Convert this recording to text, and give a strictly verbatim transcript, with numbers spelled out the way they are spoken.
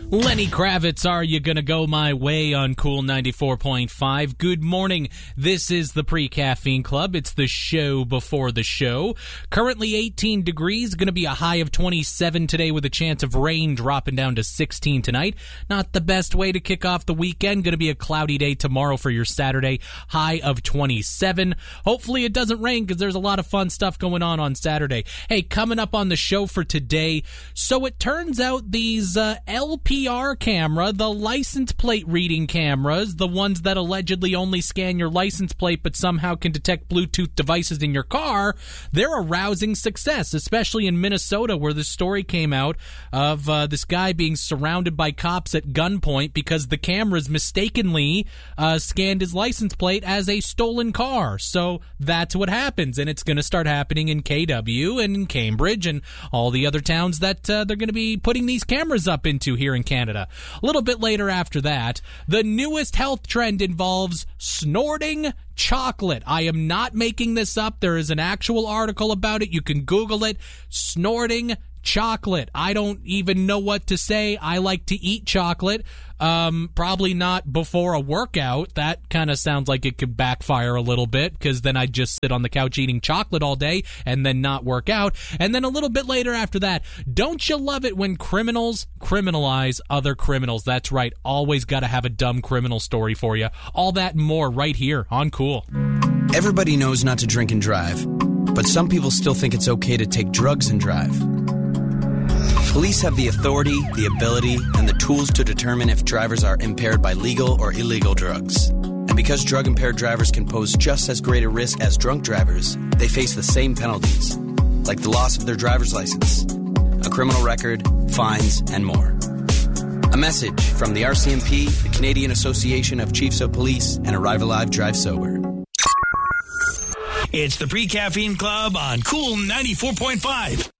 Lenny Kravitz, Are You Gonna Go My Way on Cool ninety-four point five. Good morning. This is the Pre-Caffeine Club. It's the show before the show. Currently eighteen degrees, going to be a high of twenty-seven today with a chance of rain dropping down to sixteen tonight. Not the best way to kick off the weekend. Going to be a cloudy day tomorrow for your Saturday, high of twenty-seven. Hopefully it doesn't rain because there's a lot of fun stuff going on on Saturday. Hey, coming up on the show for today, so it turns out these uh, L P R camera, the license plate reading cameras, the ones that allegedly only scan your license plate but somehow can detect Bluetooth devices in your car, they're a rousing success, especially in Minnesota where the story came out of uh, this guy being surrounded by cops at gunpoint because the cameras mistakenly uh, scanned his license plate as a stolen car. So that's what happens, and it's going to start happening in K W and in Cambridge and all the other towns that uh, they're going to be putting these cameras up into here in Canada. A little bit later after that, the newest health trend involves snorting chocolate. I am not making this up. There is an actual article about it. You can Google it. Snorting chocolate. I don't even know what to say. I like to eat chocolate. Um, probably not before a workout. That kind of sounds like it could backfire a little bit because then I'd just sit on the couch eating chocolate all day and then not work out. And then a little bit later after that, don't you love it when criminals criminalize other criminals? That's right. Always got to have a dumb criminal story for you. All that and more right here on Cool. Everybody knows not to drink and drive, but some people still think it's okay to take drugs and drive. Police have the authority, the ability, and the tools to determine if drivers are impaired by legal or illegal drugs. And because drug-impaired drivers can pose just as great a risk as drunk drivers, they face the same penalties, like the loss of their driver's license, a criminal record, fines, and more. A message from the R C M P, the Canadian Association of Chiefs of Police, and Arrive Alive Drive Sober. It's the Pre-Caffeine Club on Cool ninety-four point five.